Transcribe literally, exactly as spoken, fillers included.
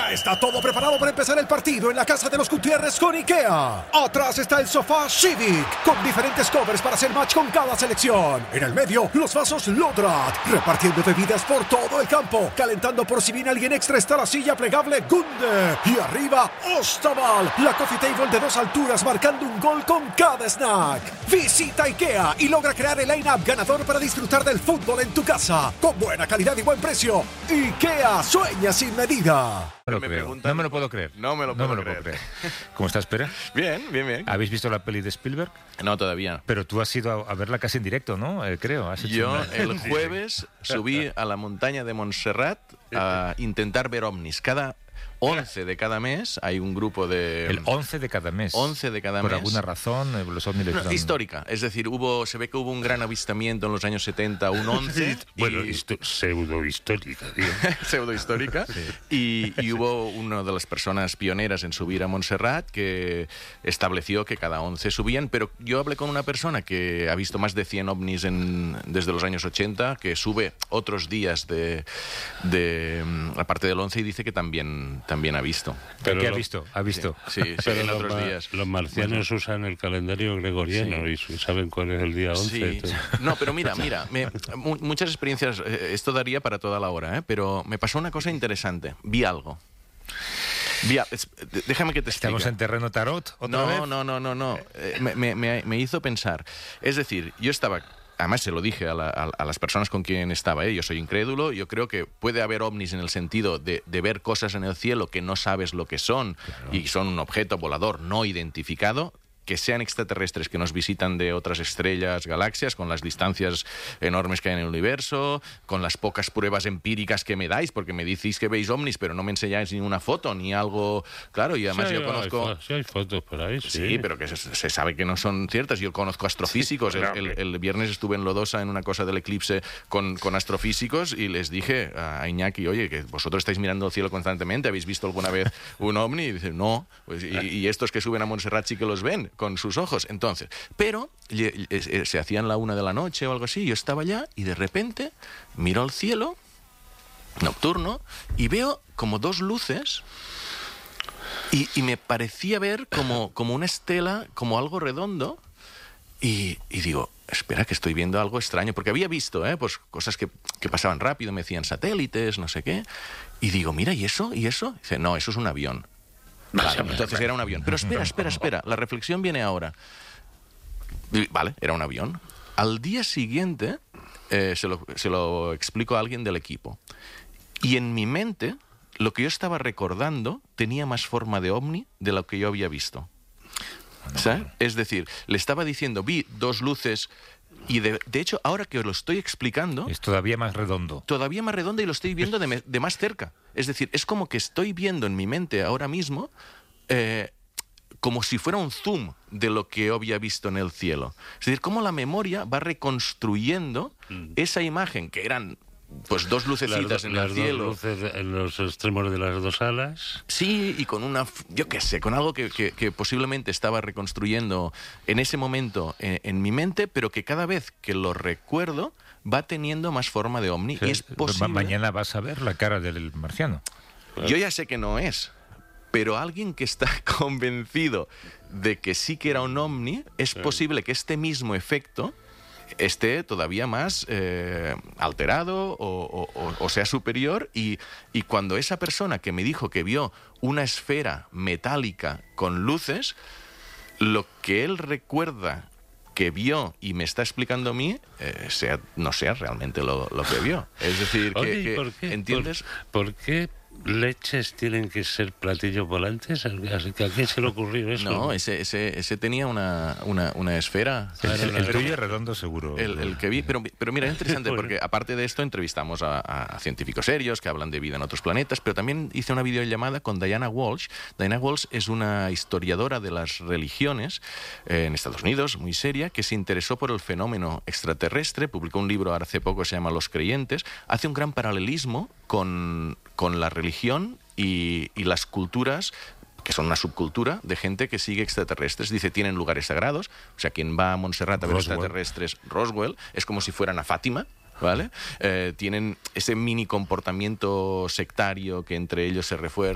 Ya está todo preparado para empezar el partido en la casa de los Gutiérrez con IKEA. Atrás está el sofá Civic, con diferentes covers para hacer match con cada selección. En el medio, los vasos Lodrat, repartiendo bebidas por todo el campo. Calentando por si viene alguien extra está la silla plegable Gunde. Y arriba, Ostaval, la coffee table de dos alturas marcando un gol con cada snack. Visita IKEA y logra crear el line-up ganador para disfrutar del fútbol en tu casa. Con buena calidad y buen precio. IKEA, sueña sin medida. No me, lo no me lo puedo creer. No me lo puedo, no me lo creer. puedo creer. ¿Cómo estás, Pere? Bien, bien, bien. ¿Habéis visto la peli de Spielberg? No, todavía. Pero tú has ido a, a verla casi en directo, ¿no? Eh, creo. ¿Has hecho Yo una... el jueves subí a la montaña de Montserrat a intentar ver ovnis. Cada once de cada mes hay un grupo de... El once de cada mes. once de cada Por mes. Por alguna razón, eh, los ovnis... No, están... histórica. Es decir, hubo se ve que hubo un gran avistamiento en los años setenta, un once. Bueno, y... pseudo-histórica, tío. Pseudo-histórica. Sí. Y, y hubo una de las personas pioneras en subir a Montserrat que estableció que cada once subían, pero yo hablé con una persona que ha visto más de cien ovnis en, desde los años ochenta, que sube otros días de, de la parte del once y dice que también, también ha visto. ¿Pero qué ha visto? ¿Ha visto? Sí, sí, sí en otros los, días. Los marcianos bueno. usan el calendario gregoriano sí. y saben cuál es el día once. Sí. No, pero mira, mira, me, muchas experiencias, esto daría para toda la hora, ¿eh? Pero me pasó una cosa interesante. Vi algo. Vi a, déjame que te explique. ¿Estamos en terreno tarot otra no, vez? No, no, no, no. Eh, me, me, me hizo pensar. Es decir, yo estaba... Además, se lo dije a, la, a, a las personas con quien estaba. ¿eh? Yo soy incrédulo. Yo creo que puede haber ovnis en el sentido de, de ver cosas en el cielo que no sabes lo que son, claro. Y son un objeto volador no identificado. Que sean extraterrestres que nos visitan de otras estrellas, galaxias, con las distancias enormes que hay en el universo, con las pocas pruebas empíricas que me dais, porque me decís que veis ovnis, pero no me enseñáis ni una foto, ni algo... Claro, y además sí, yo conozco... Hay, sí hay fotos por ahí, sí. Sí, pero que se, se sabe que no son ciertas. Yo conozco astrofísicos. Sí, el, el, el viernes estuve en Lodosa en una cosa del eclipse con, con astrofísicos y les dije a Iñaki, oye, que vosotros estáis mirando el cielo constantemente, ¿habéis visto alguna vez un ovni? Y dicen, no. Pues, y, y estos que suben a Montserrat sí que los ven con sus ojos. Entonces, pero se hacían la una de la noche o algo así, yo estaba allá y de repente miro al cielo nocturno y veo como dos luces y, y me parecía ver como, como una estela, como algo redondo y, y digo, espera que estoy viendo algo extraño, porque había visto ¿eh? pues cosas que, que pasaban rápido, me decían satélites, no sé qué, y digo, mira, ¿y eso? ¿Y eso? Y dice, no, eso es un avión. Vale, entonces era un avión. Pero espera, espera, espera. La reflexión viene ahora. Vale, era un avión. Al día siguiente eh, se, lo, se lo explico a alguien del equipo. Y en mi mente, lo que yo estaba recordando tenía más forma de ovni de lo que yo había visto. ¿Sabes? Es decir, le estaba diciendo, vi dos luces... Y de, de hecho, ahora que os lo estoy explicando... Es todavía más redondo. Todavía más redondo y lo estoy viendo de, me, de más cerca. Es decir, es como que estoy viendo en mi mente ahora mismo eh, como si fuera un zoom de lo que yo había visto en el cielo. Es decir, cómo la memoria va reconstruyendo mm. esa imagen que eran... Pues dos lucecitas las, en las el cielo. Dos luces en los extremos de las dos alas. Sí, y con una, yo qué sé, con algo que, que, que posiblemente estaba reconstruyendo en ese momento en, en mi mente, pero que cada vez que lo recuerdo va teniendo más forma de ovni. Sí, y es posible... Mañana vas a ver la cara del marciano. Yo ya sé que no es, pero alguien que está convencido de que sí que era un ovni, es sí. posible que este mismo efecto esté todavía más eh, alterado o, o, o sea superior y, y cuando esa persona que me dijo que vio una esfera metálica con luces, lo que él recuerda que vio y me está explicando a mí, eh, sea, no sea realmente lo, lo que vio. Es decir, que, Oye, que ¿por qué? ¿entiendes? ¿Por, ¿Por qué leches tienen que ser platillos volantes? ¿A quién se le ocurrió eso? No, ese, ese, ese tenía una, una, una esfera. El, el, el tuyo es redondo seguro. El, el que vi, pero, pero mira, es interesante porque aparte de esto entrevistamos a, a científicos serios que hablan de vida en otros planetas, pero también hice una videollamada con Diana Walsh. Diana Walsh es una historiadora de las religiones eh, en Estados Unidos, muy seria, que se interesó por el fenómeno extraterrestre, publicó un libro hace poco que se llama Los Creyentes, hace un gran paralelismo con, con la religión y, y las culturas que son una subcultura de gente que sigue extraterrestres. Dice, tienen lugares sagrados, o sea, quien va a Montserrat a ver Roswell. extraterrestres, Roswell, es como si fueran a Fátima, ¿vale? Eh, tienen ese mini comportamiento sectario que entre ellos se refuerza.